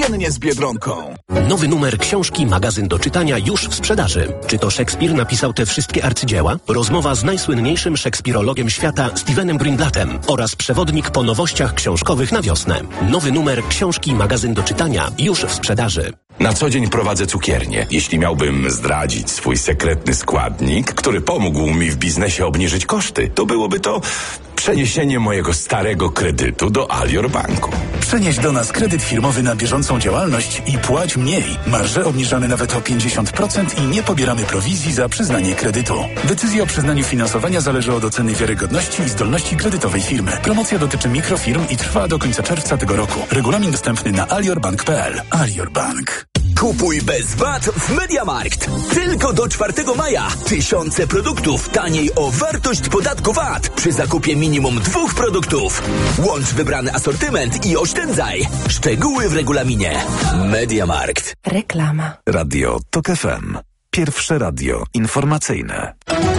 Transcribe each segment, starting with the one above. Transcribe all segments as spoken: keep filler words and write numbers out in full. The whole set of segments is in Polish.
z Biedronką. Nowy numer książki Magazyn do czytania już w sprzedaży. Czy to Szekspir napisał te wszystkie arcydzieła? Rozmowa z najsłynniejszym szekspirologiem świata Stevenem Greenblattem oraz przewodnik po nowościach książkowych na wiosnę. Nowy numer książki Magazyn do czytania już w sprzedaży. Na co dzień prowadzę cukiernię. Jeśli miałbym zdradzić swój sekretny składnik, który pomógł mi w biznesie obniżyć koszty, to byłoby to przeniesienie mojego starego kredytu do Alior Banku. Przenieś do nas kredyt firmowy na bieżącą działalność i płać mniej. Marże obniżamy nawet o pięćdziesiąt procent i nie pobieramy prowizji za przyznanie kredytu. Decyzja o przyznaniu finansowania zależy od oceny wiarygodności i zdolności kredytowej firmy. Promocja dotyczy mikrofirm i trwa do końca czerwca tego roku. Regulamin dostępny na aliorbank kropka p l. Alior Bank. Kupuj bez V A T w MediaMarkt. Tylko do czwartego maja. Tysiące produktów taniej o wartość podatku V A T przy zakupie minimum dwóch produktów. Łącz wybrany asortyment i oszczędzaj. Szczegóły w regulaminie. MediaMarkt. Reklama. Radio TOK F M. Pierwsze radio informacyjne.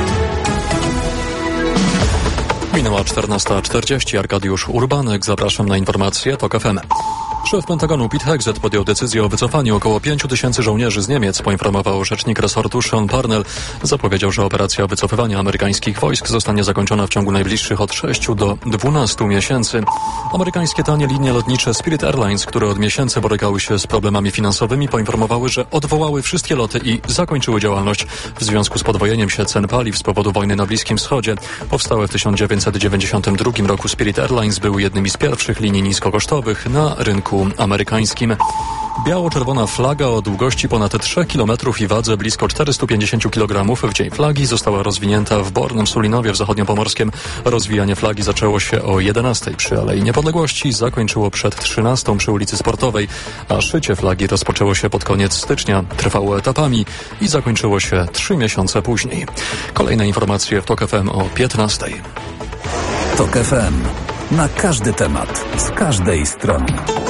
Minęła czternasta czterdzieści. Arkadiusz Urbanek. Zapraszam na informacje TOK F M. Szef Pentagonu Pete Hegseth podjął decyzję o wycofaniu około pięciu tysięcy żołnierzy z Niemiec, poinformował rzecznik resortu Sean Parnell. Zapowiedział, że operacja wycofywania amerykańskich wojsk zostanie zakończona w ciągu najbliższych od sześciu do dwunastu miesięcy. Amerykańskie tanie linie lotnicze Spirit Airlines, które od miesięcy borykały się z problemami finansowymi, poinformowały, że odwołały wszystkie loty i zakończyły działalność w związku z podwojeniem się cen paliw z powodu wojny na Bliskim Wschodzie. Powstałe w tysiąc dziewięćset dziewięćdziesiątym drugim roku Spirit Airlines były jednymi z pierwszych linii niskokosztowych na rynku amerykańskim. Biało-czerwona flaga o długości ponad trzech kilometrów i wadze blisko czterystu pięćdziesięciu kilogramów w Dzień Flagi została rozwinięta w Bornem Sulinowie w Zachodniopomorskiem. Rozwijanie flagi zaczęło się o jedenastej przy Alei Niepodległości, zakończyło przed trzynastą przy ulicy Sportowej, a szycie flagi rozpoczęło się pod koniec stycznia, trwało etapami i zakończyło się trzy miesiące później. Kolejne informacje w TOK F M o piętnastej. TOK F M. Na każdy temat, z każdej strony.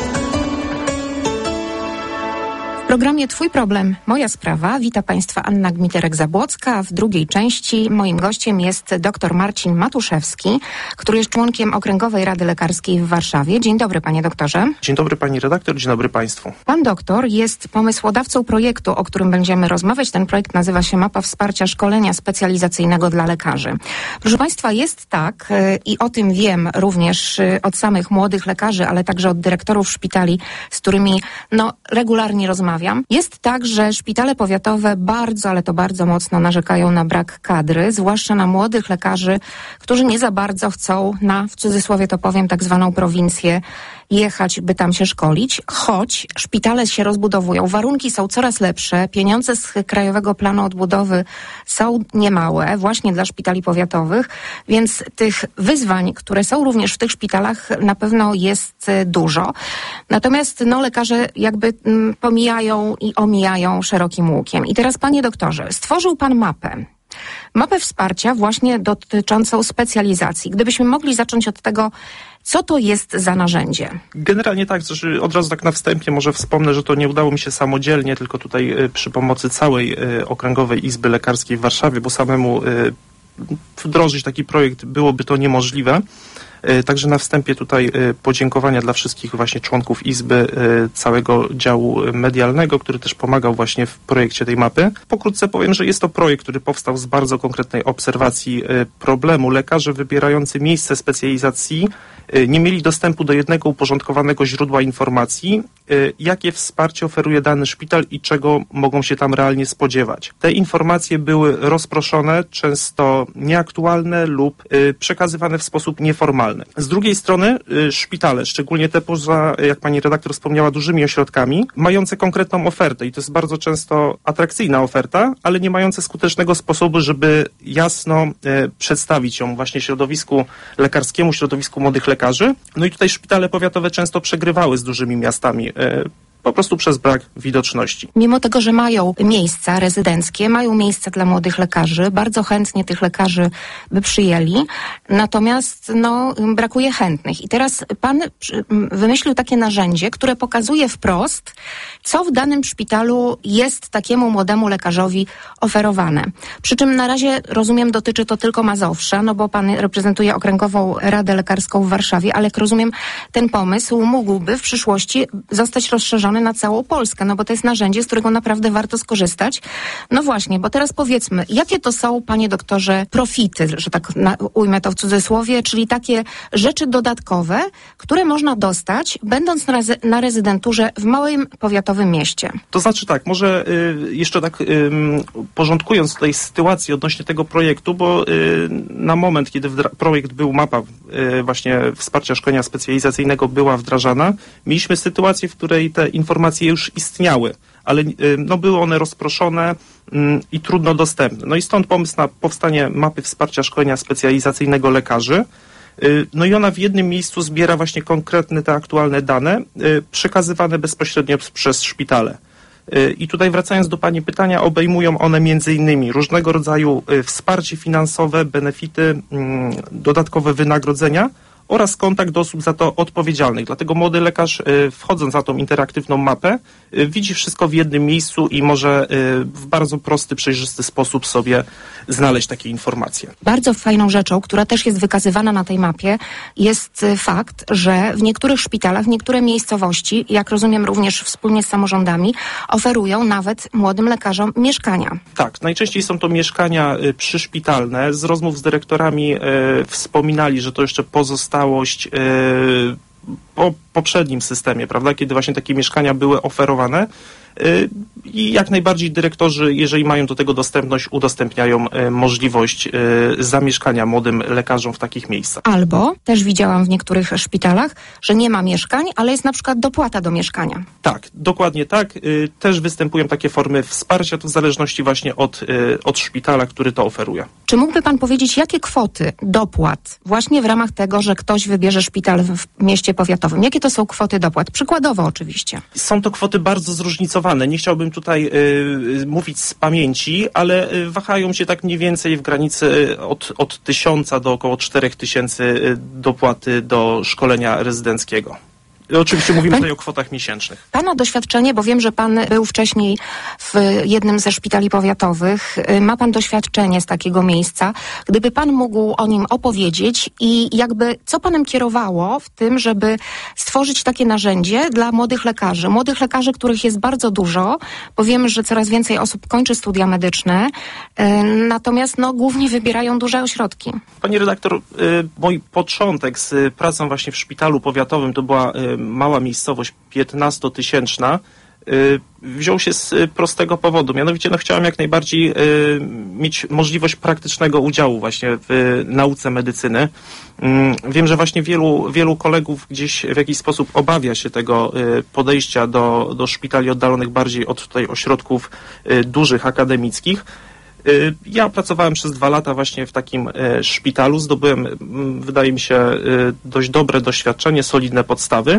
W programie Twój problem, moja sprawa wita Państwa Anna Gmiterek-Zabłocka. W drugiej części moim gościem jest dr Marcin Matuszewski, który jest członkiem Okręgowej Rady Lekarskiej w Warszawie. Dzień dobry, panie doktorze. Dzień dobry, pani redaktor, dzień dobry państwu. Pan doktor jest pomysłodawcą projektu, o którym będziemy rozmawiać. Ten projekt nazywa się Mapa Wsparcia Szkolenia Specjalizacyjnego dla Lekarzy. Proszę państwa, jest tak i o tym wiem również od samych młodych lekarzy, ale także od dyrektorów szpitali, z którymi no, regularnie rozmawiam. Jest tak, że szpitale powiatowe bardzo, ale to bardzo mocno narzekają na brak kadry, zwłaszcza na młodych lekarzy, którzy nie za bardzo chcą na, w cudzysłowie to powiem, tak zwaną prowincję jechać, by tam się szkolić, choć szpitale się rozbudowują, warunki są coraz lepsze, pieniądze z Krajowego Planu Odbudowy są niemałe właśnie dla szpitali powiatowych, więc tych wyzwań, które są również w tych szpitalach, na pewno jest dużo. Natomiast no, lekarze jakby mm, pomijają i omijają szerokim łukiem. I teraz, panie doktorze, stworzył pan mapę. Mapę wsparcia właśnie dotyczącą specjalizacji. Gdybyśmy mogli zacząć od tego, co to jest za narzędzie? Generalnie tak, znaczy od razu tak na wstępie może wspomnę, że to nie udało mi się samodzielnie, tylko tutaj y, przy pomocy całej y, Okręgowej Izby Lekarskiej w Warszawie, bo samemu y, wdrożyć taki projekt byłoby to niemożliwe. Także na wstępie tutaj podziękowania dla wszystkich właśnie członków Izby, całego działu medialnego, który też pomagał właśnie w projekcie tej mapy. Pokrótce powiem, że jest to projekt, który powstał z bardzo konkretnej obserwacji problemu. Lekarze wybierający miejsce specjalizacji nie mieli dostępu do jednego uporządkowanego źródła informacji, jakie wsparcie oferuje dany szpital i czego mogą się tam realnie spodziewać. Te informacje były rozproszone, często nieaktualne lub przekazywane w sposób nieformalny. Z drugiej strony szpitale, szczególnie te poza, jak pani redaktor wspomniała, dużymi ośrodkami, mające konkretną ofertę i to jest bardzo często atrakcyjna oferta, ale nie mające skutecznego sposobu, żeby jasno przedstawić ją właśnie środowisku lekarskiemu, środowisku młodych lekarzy. No i tutaj szpitale powiatowe często przegrywały z dużymi miastami, po prostu przez brak widoczności. Mimo tego, że mają miejsca rezydenckie, mają miejsca dla młodych lekarzy, bardzo chętnie tych lekarzy by przyjęli, natomiast no, brakuje chętnych. I teraz pan wymyślił takie narzędzie, które pokazuje wprost, co w danym szpitalu jest takiemu młodemu lekarzowi oferowane. Przy czym na razie, rozumiem, dotyczy to tylko Mazowsza, no bo pan reprezentuje Okręgową Radę Lekarską w Warszawie, ale jak rozumiem, ten pomysł mógłby w przyszłości zostać rozszerzony rozszerzony na całą Polskę, no bo to jest narzędzie, z którego naprawdę warto skorzystać. No właśnie, bo teraz powiedzmy, jakie to są, panie doktorze, profity, że tak na, ujmę to w cudzysłowie, czyli takie rzeczy dodatkowe, które można dostać, będąc na, rezy- na rezydenturze w małym powiatowym mieście. To znaczy tak, może y, jeszcze tak y, porządkując tutaj sytuację odnośnie tego projektu, bo y, na moment, kiedy wdra- projekt był, mapa y, właśnie wsparcia szkolenia specjalizacyjnego była wdrażana, mieliśmy sytuację, w której te informacje już istniały, ale y, no, były one rozproszone y, i trudno dostępne. No i stąd pomysł na powstanie mapy wsparcia szkolenia specjalizacyjnego lekarzy. No i ona w jednym miejscu zbiera właśnie konkretne te aktualne dane, przekazywane bezpośrednio przez szpitale. I tutaj wracając do pani pytania, obejmują one między innymi różnego rodzaju wsparcie finansowe, benefity, dodatkowe wynagrodzenia oraz kontakt do osób za to odpowiedzialnych. Dlatego młody lekarz, wchodząc na tą interaktywną mapę, widzi wszystko w jednym miejscu i może w bardzo prosty, przejrzysty sposób sobie znaleźć takie informacje. Bardzo fajną rzeczą, która też jest wykazywana na tej mapie, jest fakt, że w niektórych szpitalach, niektóre miejscowości, jak rozumiem również wspólnie z samorządami, oferują nawet młodym lekarzom mieszkania. Tak, najczęściej są to mieszkania przyszpitalne. Z rozmów z dyrektorami e, wspominali, że to jeszcze pozostałość e, po poprzednim systemie, prawda, kiedy właśnie takie mieszkania były oferowane. I jak najbardziej dyrektorzy, jeżeli mają do tego dostępność, udostępniają możliwość zamieszkania młodym lekarzom w takich miejscach. Albo też widziałam w niektórych szpitalach, że nie ma mieszkań, ale jest na przykład dopłata do mieszkania. Tak, dokładnie tak. Też występują takie formy wsparcia, to w zależności właśnie od, od szpitala, który to oferuje. Czy mógłby pan powiedzieć, jakie kwoty dopłat właśnie w ramach tego, że ktoś wybierze szpital w mieście powiatowym? Jakie to są kwoty dopłat? Przykładowo oczywiście. Są to kwoty bardzo zróżnicowane. Nie chciałbym tutaj y, mówić z pamięci, ale y, wahają się tak mniej więcej w granicy y, od, od tysiąca do około czterech tysięcy y, dopłaty do szkolenia rezydenckiego. Oczywiście mówimy pan, tutaj o kwotach miesięcznych. Pana doświadczenie, bo wiem, że pan był wcześniej w jednym ze szpitali powiatowych. Ma pan doświadczenie z takiego miejsca. Gdyby pan mógł o nim opowiedzieć i jakby co panem kierowało w tym, żeby stworzyć takie narzędzie dla młodych lekarzy. Młodych lekarzy, których jest bardzo dużo, bo wiemy, że coraz więcej osób kończy studia medyczne, yy, natomiast no, głównie wybierają duże ośrodki. Pani redaktor, yy, mój początek z pracą właśnie w szpitalu powiatowym to była yy, mała miejscowość piętnastotysięczna, yy, wziął się z prostego powodu. Mianowicie no, chciałem jak najbardziej yy, mieć możliwość praktycznego udziału właśnie w nauce medycyny. Yy, wiem, że właśnie wielu, wielu kolegów gdzieś w jakiś sposób obawia się tego yy, podejścia do, do szpitali oddalonych bardziej od tutaj ośrodków yy, dużych, akademickich. Ja pracowałem przez dwa lata właśnie w takim e, szpitalu, zdobyłem, m, wydaje mi się, e, dość dobre doświadczenie, solidne podstawy e,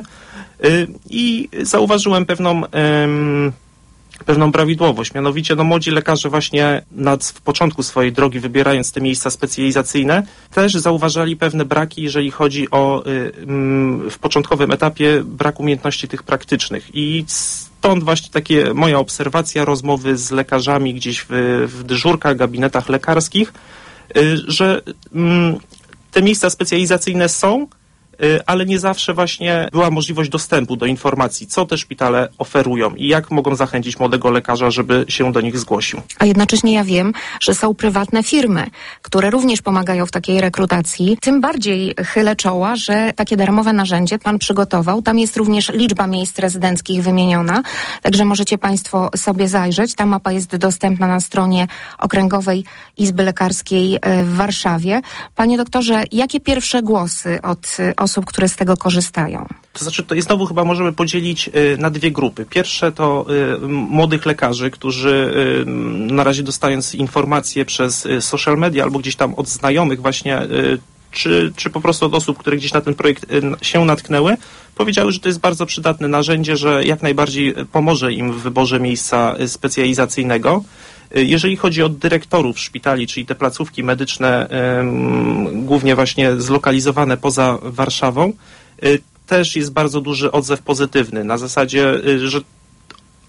i zauważyłem pewną, e, pewną prawidłowość. Mianowicie no, młodzi lekarze właśnie nad, w początku swojej drogi, wybierając te miejsca specjalizacyjne, też zauważali pewne braki, jeżeli chodzi o e, m, w początkowym etapie brak umiejętności tych praktycznych. I stąd właśnie takie moja obserwacja, rozmowy z lekarzami gdzieś w, w dyżurkach, gabinetach lekarskich, że te miejsca specjalizacyjne są, ale nie zawsze właśnie była możliwość dostępu do informacji, co te szpitale oferują i jak mogą zachęcić młodego lekarza, żeby się do nich zgłosił. A jednocześnie ja wiem, że są prywatne firmy, które również pomagają w takiej rekrutacji. Tym bardziej chylę czoła, że takie darmowe narzędzie pan przygotował. Tam jest również liczba miejsc rezydenckich wymieniona, także możecie państwo sobie zajrzeć. Ta mapa jest dostępna na stronie Okręgowej Izby Lekarskiej w Warszawie. Panie doktorze, jakie pierwsze głosy od osób, które z tego korzystają? To znaczy, to znowu chyba możemy podzielić y, na dwie grupy. Pierwsze to y, młodych lekarzy, którzy y, na razie dostając informacje przez y, social media albo gdzieś tam od znajomych właśnie, y, czy, czy po prostu od osób, które gdzieś na ten projekt y, się natknęły, powiedziały, że to jest bardzo przydatne narzędzie, że jak najbardziej pomoże im w wyborze miejsca y, specjalizacyjnego. Jeżeli chodzi o dyrektorów szpitali, czyli te placówki medyczne, y, głównie właśnie zlokalizowane poza Warszawą, y, też jest bardzo duży odzew pozytywny. Na zasadzie, y, że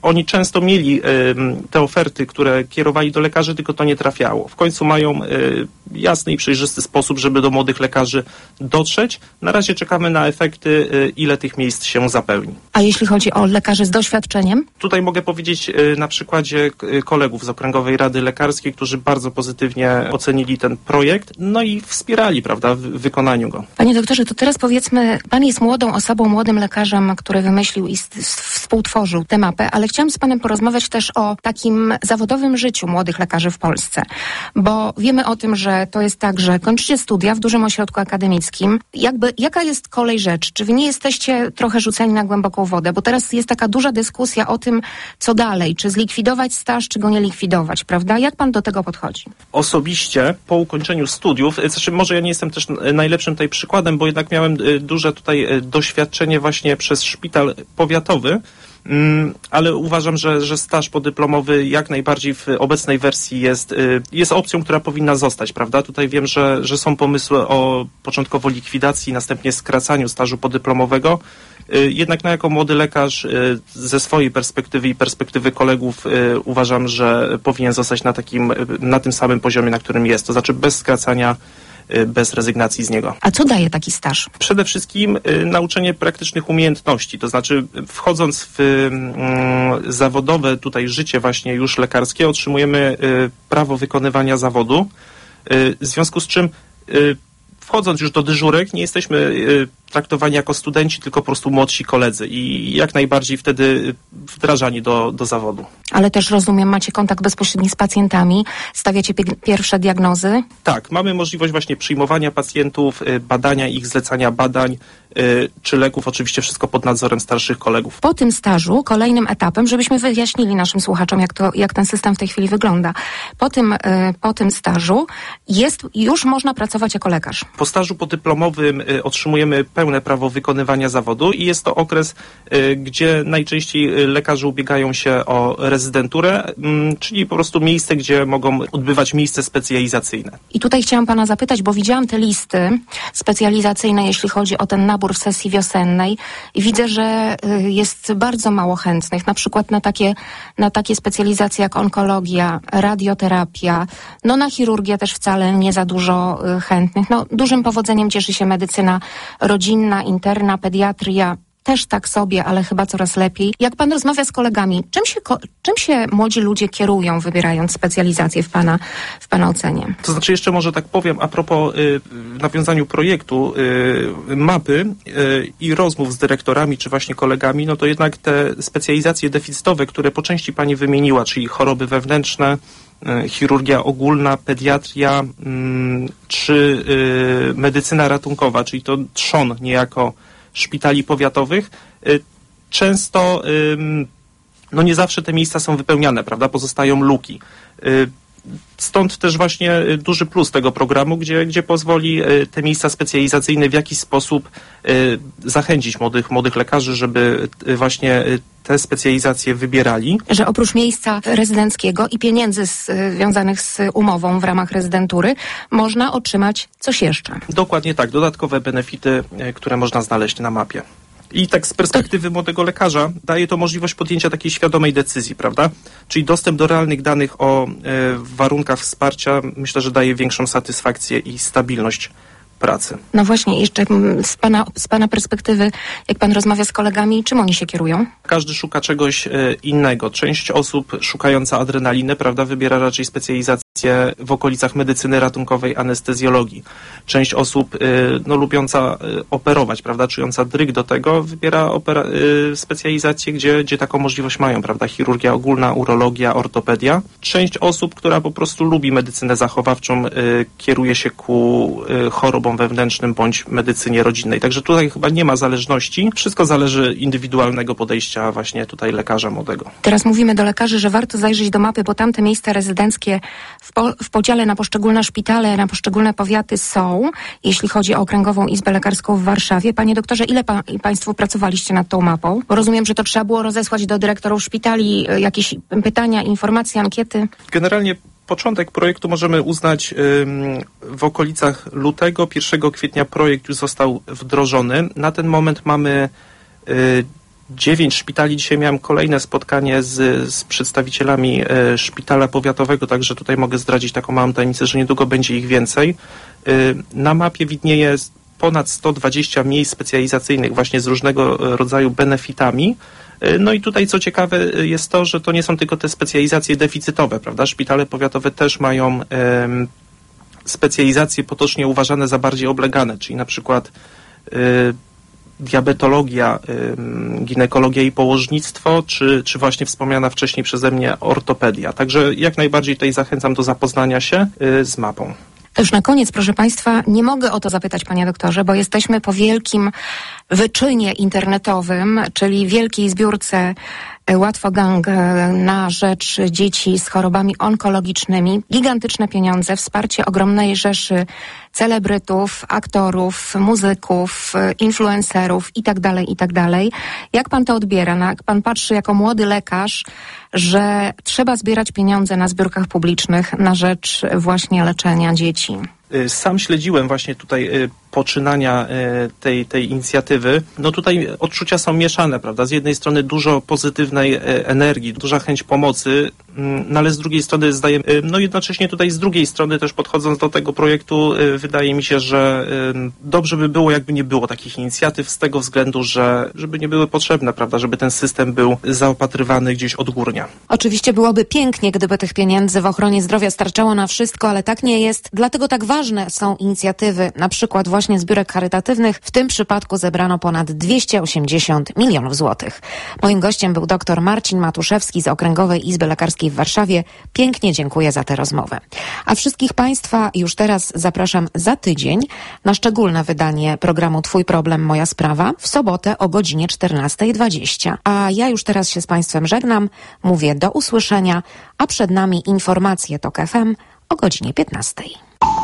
oni często mieli te oferty, które kierowali do lekarzy, tylko to nie trafiało. W końcu mają jasny i przejrzysty sposób, żeby do młodych lekarzy dotrzeć. Na razie czekamy na efekty, ile tych miejsc się zapełni. A jeśli chodzi o lekarzy z doświadczeniem? Tutaj mogę powiedzieć na przykładzie kolegów z Okręgowej Rady Lekarskiej, którzy bardzo pozytywnie ocenili ten projekt, no i wspierali, prawda, w wykonaniu go. Panie doktorze, to teraz powiedzmy, pan jest młodą osobą, młodym lekarzem, który wymyślił i współtworzył tę mapę, ale chciałam z panem porozmawiać też o takim zawodowym życiu młodych lekarzy w Polsce, bo wiemy o tym, że to jest tak, że kończycie studia w dużym ośrodku akademickim. Jakby, jaka jest kolej rzeczy? Czy wy nie jesteście trochę rzuceni na głęboką wodę? Bo teraz jest taka duża dyskusja o tym, co dalej, czy zlikwidować staż, czy go nie likwidować, prawda? Jak pan do tego podchodzi? Osobiście po ukończeniu studiów, znaczy może ja nie jestem też najlepszym tutaj przykładem, bo jednak miałem duże tutaj doświadczenie właśnie przez szpital powiatowy, ale uważam, że, że staż podyplomowy jak najbardziej w obecnej wersji jest, jest opcją, która powinna zostać, prawda? Tutaj wiem, że, że są pomysły o początkowo likwidacji, następnie skracaniu stażu podyplomowego. Jednak no, jako młody lekarz ze swojej perspektywy i perspektywy kolegów uważam, że powinien zostać na takim, na tym samym poziomie, na którym jest, to znaczy bez skracania, bez rezygnacji z niego. A co daje taki staż? Przede wszystkim y, nauczenie praktycznych umiejętności, to znaczy wchodząc w y, zawodowe tutaj życie właśnie już lekarskie otrzymujemy y, prawo wykonywania zawodu, y, w związku z czym y, wchodząc już do dyżurek nie jesteśmy y, traktowani jako studenci, tylko po prostu młodsi koledzy i jak najbardziej wtedy wdrażani do, do zawodu. Ale też rozumiem, macie kontakt bezpośredni z pacjentami, stawiacie pie- pierwsze diagnozy? Tak, mamy możliwość właśnie przyjmowania pacjentów, badania ich, zlecania badań czy leków, oczywiście wszystko pod nadzorem starszych kolegów. Po tym stażu, kolejnym etapem, żebyśmy wyjaśnili naszym słuchaczom, jak, to, jak ten system w tej chwili wygląda, po tym, po tym stażu jest, już można pracować jako lekarz. Po stażu podyplomowym otrzymujemy pełne prawo wykonywania zawodu i jest to okres, gdzie najczęściej lekarze ubiegają się o rezydenturę, czyli po prostu miejsce, gdzie mogą odbywać miejsce specjalizacyjne. I tutaj chciałam pana zapytać, bo widziałam te listy specjalizacyjne, jeśli chodzi o ten nabór w sesji wiosennej i widzę, że jest bardzo mało chętnych, na przykład na takie, na takie specjalizacje jak onkologia, radioterapia, no na chirurgię też wcale nie za dużo chętnych. No dużym powodzeniem cieszy się medycyna rodzinna, interna, pediatria. Też tak sobie, ale chyba coraz lepiej. Jak pan rozmawia z kolegami, czym się, czym się młodzi ludzie kierują, wybierając specjalizację w pana, w pana ocenie? To znaczy jeszcze może tak powiem a propos y, nawiązaniu projektu y, mapy y, i rozmów z dyrektorami czy właśnie kolegami, no to jednak te specjalizacje deficytowe, które po części pani wymieniła, czyli choroby wewnętrzne, y, chirurgia ogólna, pediatria y, czy y, medycyna ratunkowa, czyli to trzon niejako szpitali powiatowych, często no nie zawsze te miejsca są wypełniane, prawda? Pozostają luki. Stąd też właśnie duży plus tego programu, gdzie, gdzie pozwoli te miejsca specjalizacyjne w jakiś sposób zachęcić młodych, młodych lekarzy, żeby właśnie te specjalizacje wybierali. Że oprócz miejsca rezydenckiego i pieniędzy z, związanych z umową w ramach rezydentury można otrzymać coś jeszcze. Dokładnie tak, dodatkowe benefity, które można znaleźć na mapie. I tak z perspektywy młodego lekarza daje to możliwość podjęcia takiej świadomej decyzji, prawda? Czyli dostęp do realnych danych o e, warunkach wsparcia myślę, że daje większą satysfakcję i stabilność pracy. No właśnie, jeszcze z pana, z pana perspektywy, jak pan rozmawia z kolegami, czym oni się kierują? Każdy szuka czegoś e, innego. Część osób szukająca adrenaliny, prawda, wybiera raczej specjalizację w okolicach medycyny ratunkowej, anestezjologii. Część osób y, no, lubiąca y, operować, prawda, czująca dryg do tego, wybiera opera- y, specjalizację, gdzie, gdzie taką możliwość mają, prawda, chirurgia ogólna, urologia, ortopedia. Część osób, która po prostu lubi medycynę zachowawczą, y, kieruje się ku y, chorobom wewnętrznym bądź medycynie rodzinnej. Także tutaj chyba nie ma zależności. Wszystko zależy indywidualnego podejścia właśnie tutaj lekarza młodego. Teraz mówimy do lekarzy, że warto zajrzeć do mapy, bo tam te miejsca rezydenckie w, po, w podziale na poszczególne szpitale, na poszczególne powiaty są, jeśli chodzi o Okręgową Izbę Lekarską w Warszawie. Panie doktorze, ile pa, państwo pracowaliście nad tą mapą? Bo rozumiem, że to trzeba było rozesłać do dyrektorów szpitali jakieś pytania, informacje, ankiety. Generalnie początek projektu możemy uznać ym, w okolicach lutego, pierwszego kwietnia projekt już został wdrożony. Na ten moment mamy y, dziewięć szpitali. Dzisiaj miałem kolejne spotkanie z, z przedstawicielami e, szpitala powiatowego, także tutaj mogę zdradzić taką małą tajemnicę, że niedługo będzie ich więcej. E, na mapie widnieje ponad sto dwadzieścia miejsc specjalizacyjnych właśnie z różnego rodzaju benefitami. No i tutaj co ciekawe jest to, że to nie są tylko te specjalizacje deficytowe, prawda? Szpitale powiatowe też mają um, specjalizacje potocznie uważane za bardziej oblegane, czyli na przykład um, diabetologia, um, ginekologia i położnictwo, czy, czy właśnie wspomniana wcześniej przeze mnie ortopedia. Także jak najbardziej tutaj zachęcam do zapoznania się y, z mapą. To już na koniec, proszę Państwa, nie mogę o to zapytać, panie doktorze, bo jesteśmy po wielkim wyczynie internetowym, czyli wielkiej zbiórce Łatwogang na rzecz dzieci z chorobami onkologicznymi. Gigantyczne pieniądze, wsparcie ogromnej rzeszy celebrytów, aktorów, muzyków, influencerów itd., itd. Jak pan to odbiera? Jak pan patrzy jako młody lekarz, że trzeba zbierać pieniądze na zbiórkach publicznych na rzecz właśnie leczenia dzieci? Sam śledziłem właśnie tutaj poczynania tej, tej inicjatywy. No tutaj odczucia są mieszane, prawda? Z jednej strony dużo pozytywnej energii, duża chęć pomocy, no ale z drugiej strony zdaje, no jednocześnie tutaj z drugiej strony też podchodząc do tego projektu, wydaje mi się, że dobrze by było, jakby nie było takich inicjatyw z tego względu, że żeby nie były potrzebne, prawda? Żeby ten system był zaopatrywany gdzieś odgórnie. Oczywiście byłoby pięknie, gdyby tych pieniędzy w ochronie zdrowia starczało na wszystko, ale tak nie jest. Dlatego tak ważne są inicjatywy, na przykład właśnie zbiórek charytatywnych. W tym przypadku zebrano ponad dwieście osiemdziesiąt milionów złotych. Moim gościem był dr Marcin Matuszewski z Okręgowej Izby Lekarskiej w Warszawie. Pięknie dziękuję za tę rozmowę. A wszystkich Państwa już teraz zapraszam za tydzień na szczególne wydanie programu Twój problem, moja sprawa w sobotę o godzinie czternasta dwadzieścia. A ja już teraz się z Państwem żegnam. Mówię do usłyszenia, a przed nami informacje TOK F M o godzinie piętnastej.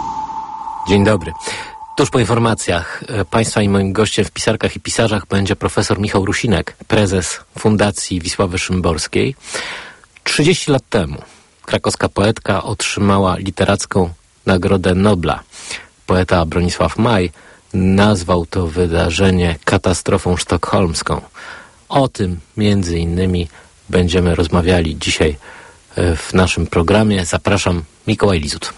Dzień dobry. Tuż po informacjach Państwa i moim gościem w Pisarkach i Pisarzach będzie profesor Michał Rusinek, prezes Fundacji Wisławy Szymborskiej. trzydzieści lat temu krakowska poetka otrzymała literacką Nagrodę Nobla. Poeta Bronisław Maj nazwał to wydarzenie katastrofą sztokholmską. O tym między innymi będziemy rozmawiali dzisiaj w naszym programie. Zapraszam, Mikołaj Lizut.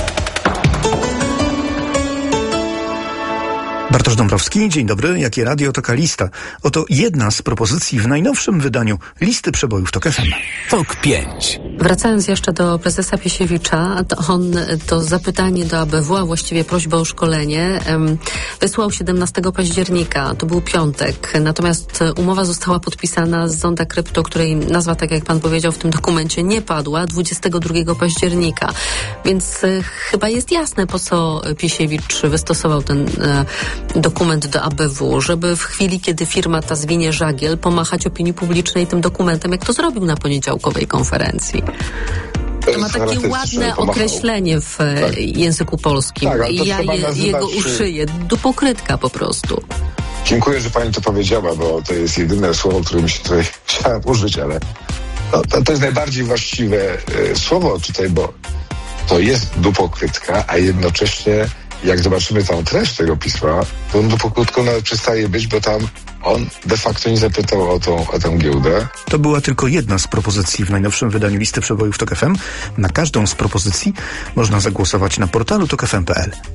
Bartosz Dąbrowski, dzień dobry. Jakie radio, taka lista. Oto jedna z propozycji w najnowszym wydaniu listy przebojów TOK F M. TOK pięć. Wracając jeszcze do prezesa Piesiewicza, to on to zapytanie do A B W, a właściwie prośbę o szkolenie, wysłał siedemnastego października. To był piątek. Natomiast umowa została podpisana z Zonda Krypto, której nazwa, tak jak pan powiedział, w tym dokumencie nie padła, dwudziestego drugiego października. Więc chyba jest jasne, po co Piesiewicz wystosował ten dokument do A B W, żeby w chwili, kiedy firma ta zwinie żagiel, pomachać opinii publicznej tym dokumentem, jak to zrobił na poniedziałkowej konferencji. To ma takie ładne określenie w tak. języku polskim. Tak, ja je, jego uszyję. Dupokrytka po prostu. Dziękuję, że pani to powiedziała, bo to jest jedyne słowo, które mi się tutaj chciałem użyć, ale no, to, to jest najbardziej właściwe y, słowo tutaj, bo to jest dupokrytka, a jednocześnie jak zobaczymy tą treść tego pisma, to on dupokrytką nawet przestaje być, bo tam on de facto nie zapytał o tą, o tę giełdę. To była tylko jedna z propozycji w najnowszym wydaniu listy przebojów TOK F M. Na każdą z propozycji można zagłosować na portalu tok f m kropka p l.